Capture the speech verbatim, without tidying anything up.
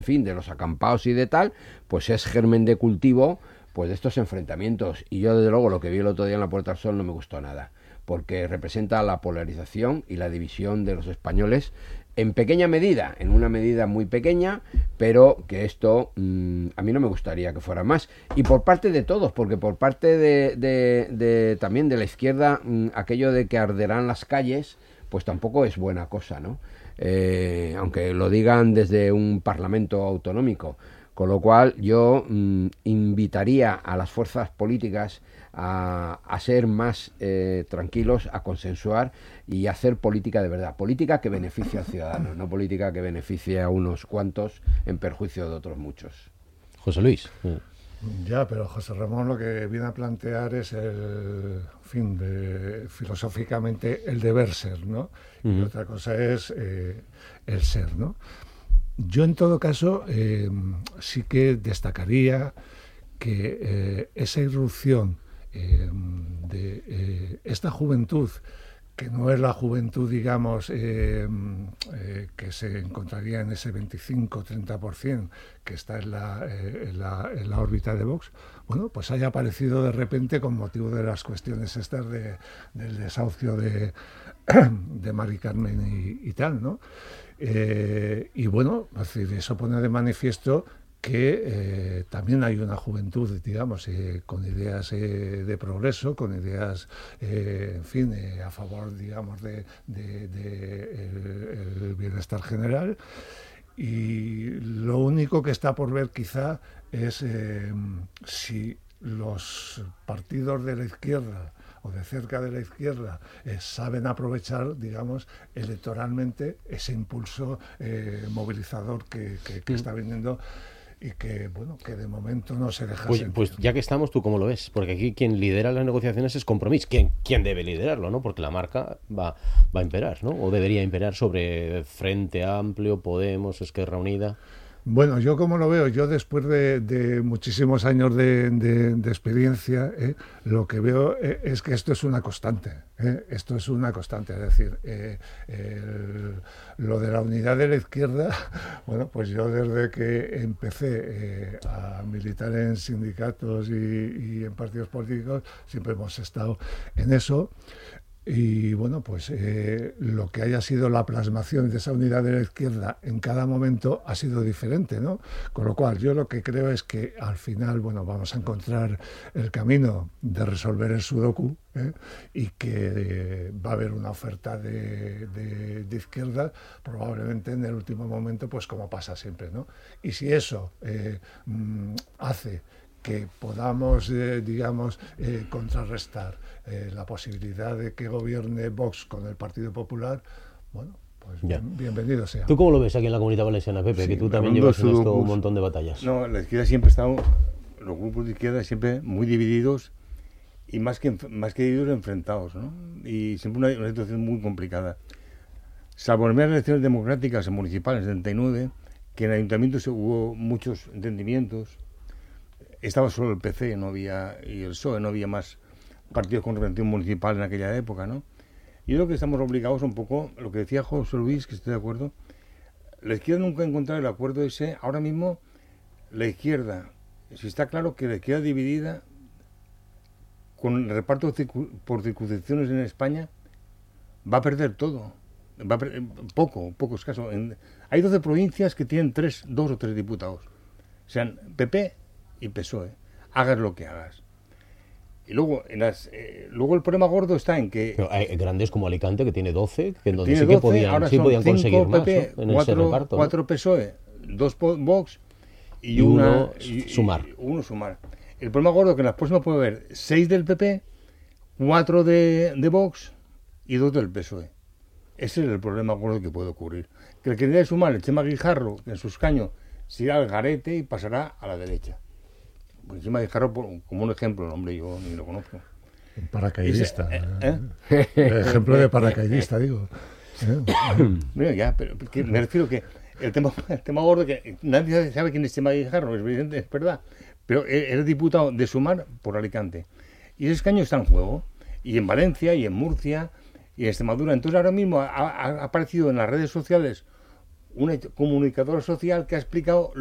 en fin, de los acampados y de tal, pues es germen de cultivo pues de estos enfrentamientos. Y yo, desde luego, lo que vi el otro día en la Puerta del Sol no me gustó nada, porque representa la polarización y la división de los españoles en pequeña medida, en una medida muy pequeña, pero que esto mmm, a mí no me gustaría que fuera más. Y por parte de todos, porque por parte de, de, de también de la izquierda, mmm, aquello de que arderán las calles, pues tampoco es buena cosa, ¿no? Eh, aunque lo digan desde un parlamento autonómico. Con lo cual yo mmm, invitaría a las fuerzas políticas a, a ser más eh, tranquilos, a consensuar y a hacer política de verdad. Política que beneficie al ciudadano, no política que beneficie a unos cuantos en perjuicio de otros muchos. José Luis. Ya, pero José Ramón lo que viene a plantear es el fin de, filosóficamente, el deber ser, ¿no? Uh-huh. Y otra cosa es eh, el ser, ¿no? Yo, en todo caso, eh, sí que destacaría que eh, esa irrupción eh, de eh, esta juventud, que no es la juventud, digamos, eh, eh, que se encontraría en ese veinticinco a treinta por ciento que está en la, eh, en, la, en la órbita de Vox, bueno, pues haya aparecido de repente con motivo de las cuestiones estas de, del desahucio de, de Mari Carmen y, y tal, ¿no? Eh, y bueno, es decir, eso pone de manifiesto que eh, también hay una juventud, digamos, eh, con ideas eh, de progreso, con ideas, eh, en fin, eh, a favor, digamos, de, de, de el, el bienestar general. Y lo único que está por ver quizá es eh, si los partidos de la izquierda o de cerca de la izquierda eh, saben aprovechar, digamos, electoralmente ese impulso eh, movilizador que, que, que está viniendo y que, bueno, que de momento no se deja pues, sentir. Pues ya que estamos, ¿tú cómo lo ves? Porque aquí quien lidera las negociaciones es Compromís. ¿Quién, quién debe liderarlo, no? Porque la marca va, va a imperar, ¿no? O debería imperar sobre Frente Amplio, Podemos, Esquerra Unida. Bueno, yo como lo veo, yo después de, de muchísimos años de, de, de experiencia, eh, lo que veo eh, es que esto es una constante, eh, esto es una constante, es decir, eh, el, lo de la unidad de la izquierda, bueno, pues yo desde que empecé eh, a militar en sindicatos y, y en partidos políticos, siempre hemos estado en eso. Y bueno, pues eh, lo que haya sido la plasmación de esa unidad de la izquierda en cada momento ha sido diferente, ¿no? Con lo cual yo lo que creo es que al final, bueno, vamos a encontrar el camino de resolver el sudoku, ¿eh? Y que eh, va a haber una oferta de, de, de izquierda, probablemente en el último momento, pues como pasa siempre, ¿no? Y si eso eh, mm, hace que podamos, eh, digamos, eh, contrarrestar eh, la posibilidad de que gobierne Vox con el Partido Popular, bueno, pues bien, bienvenido sea. ¿Tú cómo lo ves aquí en la Comunidad Valenciana, Pepe? Sí, que tú también llevas en esto un montón de batallas. No, la izquierda siempre ha estado, los grupos de izquierda siempre muy divididos y más que, más que divididos, enfrentados, ¿no? Y siempre una, una situación muy complicada. Salvo en las elecciones democráticas municipales en setenta y nueve, que en ayuntamientos hubo muchos entendimientos. Estaba solo el P C, no había, y el P S O E, no había más partidos con representación municipal en aquella época, ¿no? Yo creo que estamos obligados un poco, lo que decía José Luis, que estoy de acuerdo, la izquierda nunca ha encontrado el acuerdo ese. Ahora mismo, la izquierda, si está claro que la izquierda dividida, con el reparto circu- por circunscripciones en España, va a perder todo. Va a perder, poco, poco escaso. En, hay doce provincias que tienen tres, dos o tres diputados. Sean P P y P S O E, hagas lo que hagas. Y luego en las, eh, luego el problema gordo está en que... Pero hay grandes como Alicante, que tiene doce, que en donde tiene sí que doce, podían, ahora sí son podían conseguir P P, más, ¿no? En cuatro, ese reparto, cuatro ¿no? P S O E, dos Vox y, y una, uno y, sumar. Y uno sumar. El problema gordo es que en las próximas puede haber seis del P P, cuatro de, de Vox y dos del P S O E. Ese es el problema gordo que puede ocurrir. Que el que debe sumar el Chema Guijarro en su escaño se irá al garete y pasará a la derecha. Por encima de Guijarro, como un ejemplo, el hombre yo ni lo conozco. Un paracaidista. Ese, ¿eh? El ejemplo de paracaidista, digo. Mira, ya, pero que me refiero que el tema, el tema gordo, que nadie sabe quién es Chema Guijarro, es evidente, es verdad. Pero era diputado de Sumar por Alicante. Y ese escaño está en juego. Y en Valencia, y en Murcia, y en Extremadura. Entonces ahora mismo ha, ha aparecido en las redes sociales un comunicador social que ha explicado